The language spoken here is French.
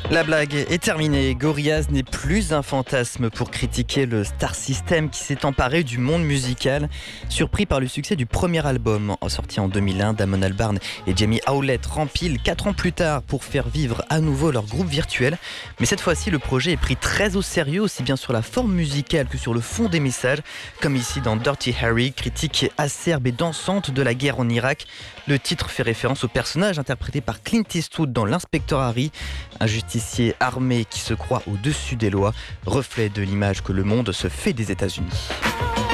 La blague est terminée. Gorillaz n'est plus un fantasme pour critiquer le Star System qui s'est emparé du monde musical. Surpris par le succès du premier album, sorti en 2001, Damon Albarn et Jamie Howlett rempilent 4 ans plus tard pour faire vivre à nouveau leur groupe virtuel. Mais cette fois-ci, le projet est pris très au sérieux, aussi bien sur la forme musicale que sur le fond des messages. Comme ici dans Dirty Harry, critique acerbe et dansante de la guerre en Irak. Le titre fait référence au personnage interprété par Clint Eastwood dans L'Inspecteur Harry, un justicier armé qui se croit au-dessus des lois, reflet de l'image que le monde se fait des États-Unis.